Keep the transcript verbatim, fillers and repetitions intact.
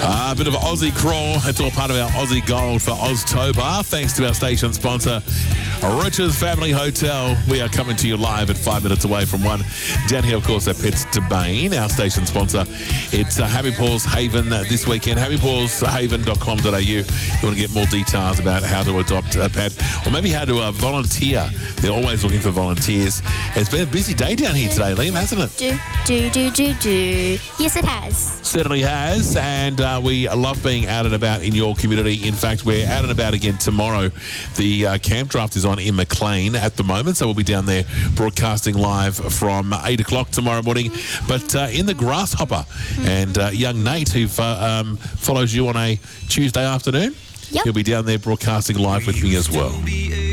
Uh, a bit of Aussie crawl. It's all part of our Aussie Gold for Oztober. Thanks to our station sponsor, Rich's Family Hotel. We are coming to you live at five minutes away from one. Down here, of course, at Pets Domain, our station sponsor. It's uh, Happy Paws Haven uh, this weekend. happy paws haven dot com dot a u. You want to get more details about how to adopt a pet or maybe how to uh, volunteer. They're always looking for volunteers. It's been a busy day down here today, Liam, hasn't it? Do, do, do, do, do. Yes, it has. Certainly has, and uh, we love being out and about in your community. In fact, we're out and about again tomorrow. The uh, camp draft is on in Maclean at the moment, so we'll be down there broadcasting live from eight o'clock tomorrow morning. But uh, in the Grasshopper, and uh, young Nate, who uh, um, follows you on a Tuesday afternoon, Yep. he'll be down there broadcasting live with me as well.